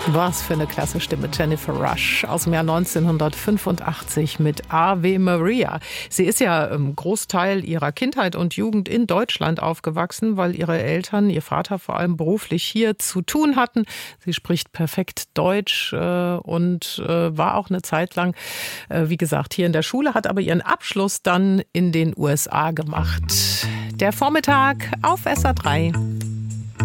Was für eine klasse Stimme, Jennifer Rush aus dem Jahr 1985 mit Ave Maria. Sie ist ja im Großteil ihrer Kindheit und Jugend in Deutschland aufgewachsen, weil ihre Eltern, ihr Vater vor allem beruflich hier zu tun hatten. Sie spricht perfekt Deutsch und war auch eine Zeit lang, wie gesagt, hier in der Schule, hat aber ihren Abschluss dann in den USA gemacht. Der Vormittag auf SR3.